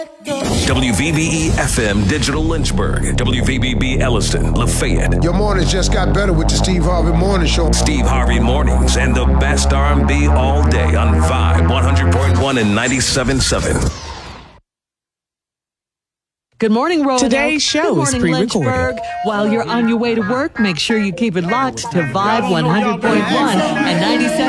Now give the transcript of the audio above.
WVBE FM Digital Lynchburg, WVBB Elliston, Lafayette. Your mornings just got better with the Steve Harvey Morning Show. Steve Harvey Mornings and the best R&B all day on Vibe 100.1 and 97.7. Good morning, Roanoke. Today's show is pre-recorded. Lynchburg. While you're on your way to work, make sure you keep it locked to Vibe 100.1 and 97.